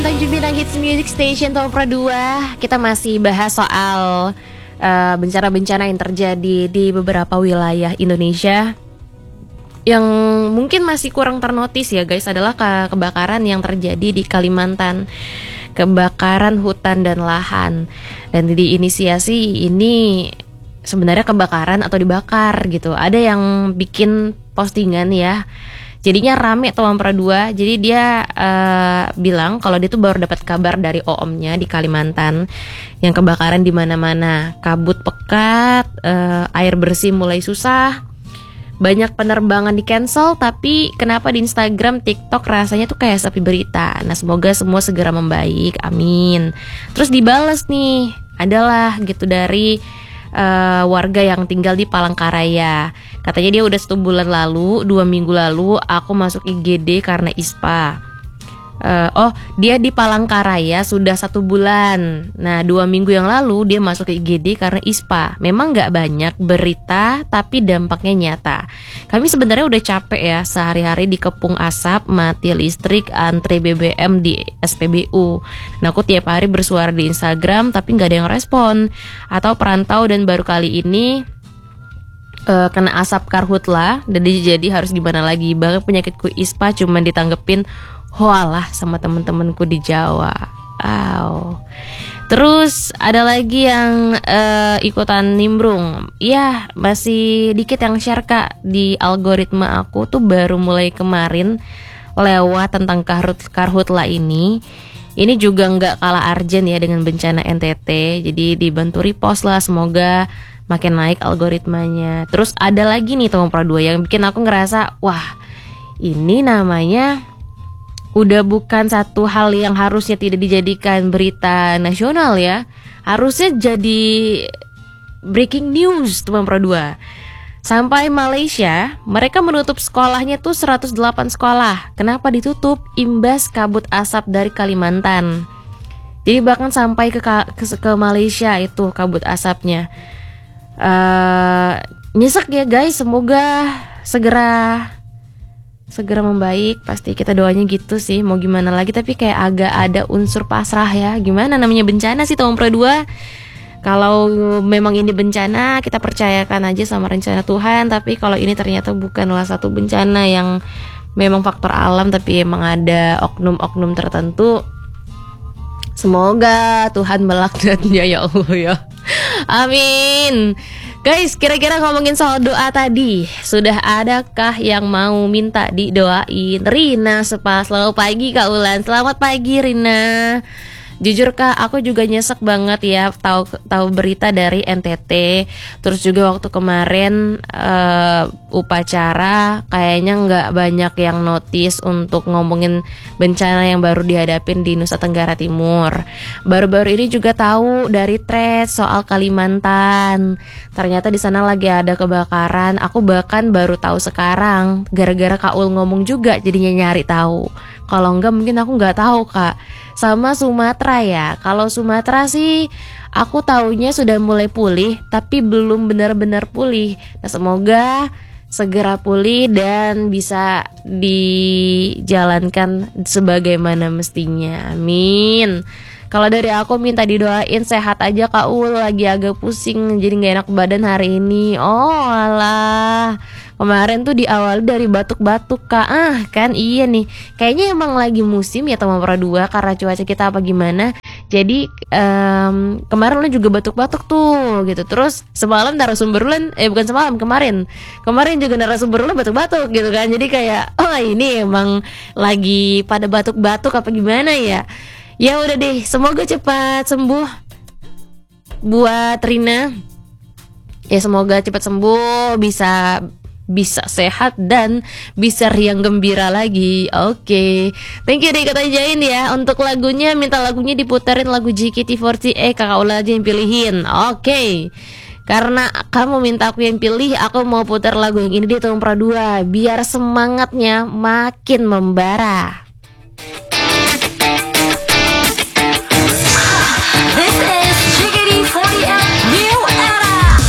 Tanjung Bintang Hits Music Station Top Pro 2. Kita masih bahas soal bencana-bencana yang terjadi di beberapa wilayah Indonesia. Yang mungkin masih kurang ternotis ya guys adalah kebakaran yang terjadi di Kalimantan. Kebakaran hutan dan lahan. Dan diinisiasi ini sebenarnya kebakaran atau dibakar gitu. Ada yang bikin postingan ya. Jadinya rame tuh Pro 2. Jadi dia bilang kalau dia tuh baru dapat kabar dari OOM-nya di Kalimantan yang kebakaran di mana-mana, kabut pekat, air bersih mulai susah, banyak penerbangan di cancel. Tapi kenapa di Instagram, TikTok rasanya tuh kayak sepi berita. Nah semoga semua segera membaik, amin. Terus dibales nih, adalah gitu dari warga yang tinggal di Palangkaraya. Katanya dia udah 1 bulan lalu, 2 minggu lalu aku masuk IGD karena ISPA. Dia di Palangkaraya sudah 1 bulan. Nah 2 minggu yang lalu dia masuk ke IGD karena ISPA. Memang gak banyak berita, tapi dampaknya nyata. Kami sebenarnya udah capek ya, sehari-hari dikepung asap, mati listrik, antre BBM di SPBU. Nah aku tiap hari bersuara di Instagram tapi gak ada yang respon. Atau perantau dan baru kali ini kena asap karhutla. Jadi harus gimana lagi. Bahkan penyakitku ISPA cuman ditanggepin hoalah sama temen-temenku di Jawa. Terus ada lagi yang ikutan nimbrung. Iya masih dikit yang share kak. Di algoritma aku tuh baru mulai kemarin lewat tentang karhutla ini. Ini juga gak kalah urgent ya dengan bencana NTT. Jadi dibantu repost lah, semoga makin naik algoritmanya. Terus ada lagi nih teman Pro 2 yang bikin aku ngerasa wah ini namanya udah bukan satu hal yang harusnya tidak dijadikan berita nasional ya. Harusnya jadi breaking news teman Pro 2. Sampai Malaysia, mereka menutup sekolahnya tuh 108 sekolah. Kenapa ditutup? Imbas kabut asap dari Kalimantan. Jadi bahkan sampai ke Malaysia itu kabut asapnya. Nyesek ya guys, semoga segera membaik. Pasti kita doanya gitu sih, mau gimana lagi. Tapi kayak agak ada unsur pasrah ya. Gimana namanya bencana sih Tom Pro 2. Kalau memang ini bencana, kita percayakan aja sama rencana Tuhan. Tapi kalau ini ternyata bukanlah satu bencana yang memang faktor alam, tapi emang ada oknum-oknum tertentu, semoga Tuhan melaknatnya ya Allah ya. Amin. Guys, kira-kira ngomongin soal doa tadi, sudah adakah yang mau minta didoain? Rina selamat pagi Kak Ulan. Selamat pagi Rina. Jujur Kak, aku juga nyesek banget ya tahu berita dari NTT. Terus juga waktu kemarin upacara kayaknya nggak banyak yang notice untuk ngomongin bencana yang baru dihadapin di Nusa Tenggara Timur. Baru-baru ini juga tahu dari thread soal Kalimantan. Ternyata di sana lagi ada kebakaran. Aku bahkan baru tahu sekarang gara-gara Kak Ul ngomong juga jadinya nyari tahu. Kalau enggak mungkin aku nggak tahu Kak. Sama Sumatera ya. Kalau Sumatera sih aku taunya sudah mulai pulih, tapi belum benar-benar pulih. Nah semoga segera pulih dan bisa dijalankan sebagaimana mestinya. Amin. Kalau dari aku minta didoain sehat aja Kak Ul, lagi agak pusing jadi gak enak badan hari ini. Oh alah, kemarin tuh diawali dari batuk-batuk Kak. Kan iya nih, kayaknya emang lagi musim ya teman Pro 2 karena cuaca kita apa gimana. Jadi kemarin lu juga batuk-batuk tuh gitu. Terus semalam narasumber lu bukan semalam, kemarin juga narasumber lu batuk-batuk gitu kan. Jadi kayak ini emang lagi pada batuk-batuk apa gimana ya. Ya udah deh, semoga cepat sembuh buat Rina. Ya semoga cepat sembuh, bisa sehat dan bisa riang gembira lagi. Oke. Thank you deh Kata Jain ya. Untuk lagunya, minta lagunya diputerin lagu JKT48. Kakak Ula aja yang pilihin. Oke. Karena kamu minta aku yang pilih, aku mau putar lagu yang ini di Tom Pro 2 biar semangatnya makin membara.